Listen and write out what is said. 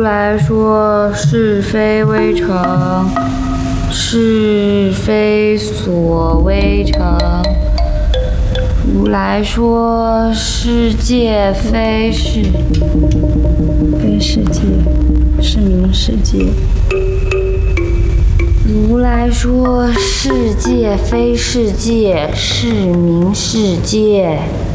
来说是非为成，是非所为成。如来说世界非是，非世界，是名世界。如来说世界非世界，是名世界。